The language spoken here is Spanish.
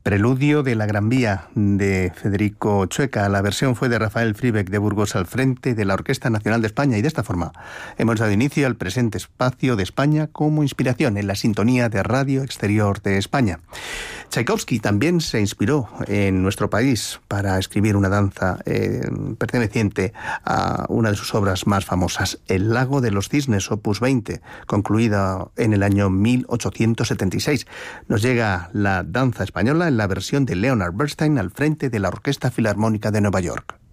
Preludio de la Gran Vía de Federico Chueca. La versión fue de Rafael Fribeck de Burgos al frente de la Orquesta Nacional de España, y de esta forma hemos dado inicio al presente espacio de España como inspiración en la sintonía de Radio Exterior de España. Tchaikovsky también se inspiró en nuestro país para escribir una danza perteneciente a una de sus obras más famosas, El Lago de los Cisnes, opus 20, concluida en el año 1876. Nos llega la danza española en la versión de Leonard Bernstein al frente de la Orquesta Filarmónica de Nueva York.